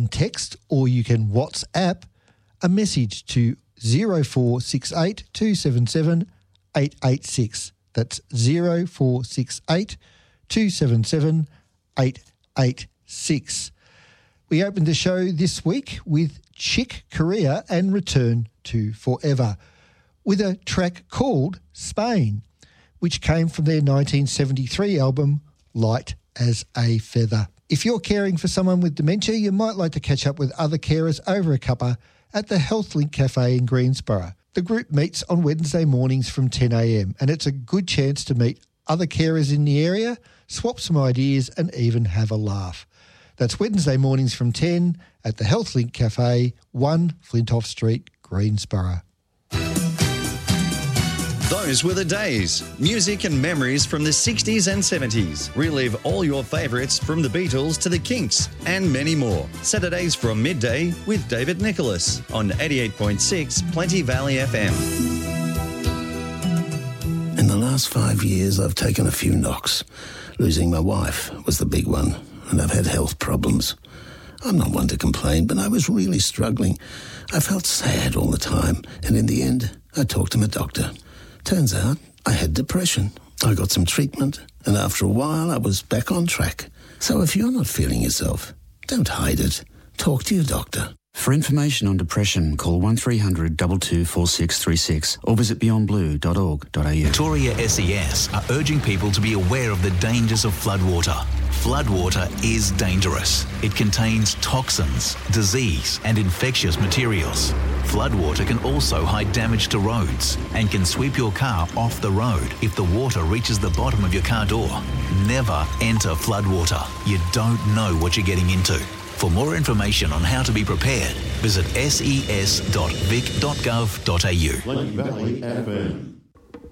text or you can WhatsApp a message to 0468 277 886. That's 0468 277 886. We opened the show this week with Chick Corea and Return to Forever with a track called Spain, which came from their 1973 album Light as a Feather. If you're caring for someone with dementia, you might like to catch up with other carers over a cuppa at the HealthLink Cafe in Greensborough. The group meets on Wednesday mornings from 10 a.m, and it's a good chance to meet other carers in the area, swap some ideas and even have a laugh. That's Wednesday mornings from 10 at the HealthLink Cafe, 1 Flintoff Street, Greensborough. Those were the days. Music and memories from the 60s and 70s. Relive all your favourites from the Beatles to the Kinks and many more. Saturdays from midday with David Nicholas on 88.6 Plenty Valley FM. In the last 5 years, I've taken a few knocks. Losing my wife was the big one, and I've had health problems. I'm not one to complain, but I was really struggling. I felt sad all the time, and in the end, I talked to my doctor. Turns out I had depression. I got some treatment, and after a while I was back on track. So if you're not feeling yourself, don't hide it. Talk to your doctor. For information on depression, call 1300 22 4636 or visit beyondblue.org.au. Victoria SES are urging people to be aware of the dangers of floodwater. Floodwater is dangerous. It contains toxins, disease and infectious materials. Floodwater can also hide damage to roads and can sweep your car off the road if the water reaches the bottom of your car door. Never enter floodwater. You don't know what you're getting into. For more information on how to be prepared, visit ses.vic.gov.au. Plenty Valley FM.